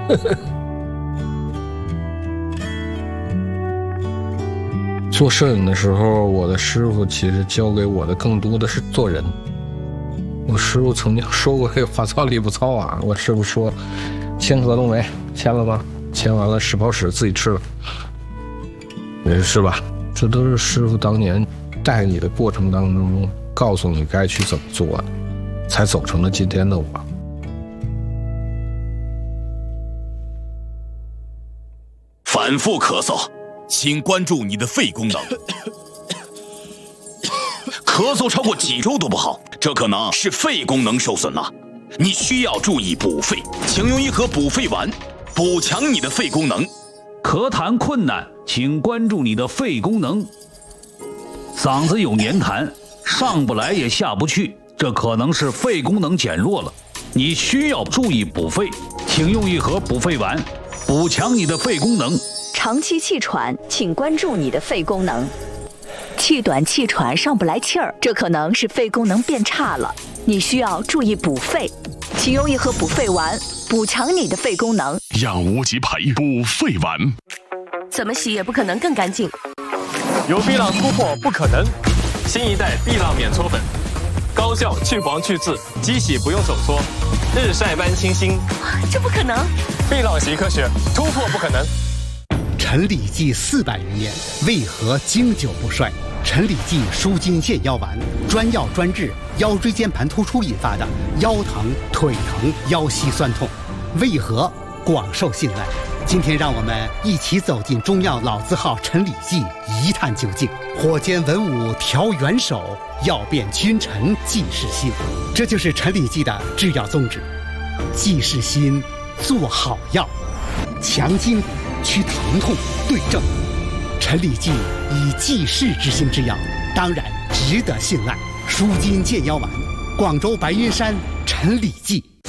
做摄影的时候，我的师傅其实教给我的更多的是做人。我师傅曾经说过这个话糙理不糙啊，我师傅说签合同没？签了吗？签完了屎跑屎自己吃了，是吧？这都是师傅当年带你的过程当中告诉你该去怎么做的，才走成了今天的我。 反复咳嗽，请关注你的肺功能。咳嗽超过几周都不好，这可能是肺功能受损了，你需要注意补肺，请用一盒补肺丸，补强你的肺功能。 咳痰困难，请关注你的肺功能。嗓子有黏痰，上不来也下不去，这可能是肺功能减弱了，你需要注意补肺，请用一盒补肺丸，补强你的肺功能。 长期气喘，请关注你的肺功能。气短气喘上不来气儿，这可能是肺功能变差了，你需要注意补肺，请用一盒补肺丸，补强你的肺功能。 养无极培补肺丸， 怎么洗也不可能更干净。 由碧浪突破不可能，新一代碧浪免搓粉，高效去黄去渍，机洗不用手搓，日晒般清新。 这不可能！ 碧浪习科学，突破不可能。 陈李济400余年，为何经久不衰？陈李济舒筋健腰丸，专药专治腰椎间盘突出引发的腰疼、腿疼、腰膝酸痛，为何广受信赖？今天让我们一起走进中药老字号陈李济，一探究竟。火煎文武调元首，药变君臣济世心。这就是陈李济的制药宗旨：济世心，做好药，强筋骨，祛疼痛，对症。陈李济以济世之心之药，当然值得信赖。舒筋健腰丸，广州白云山陈李济。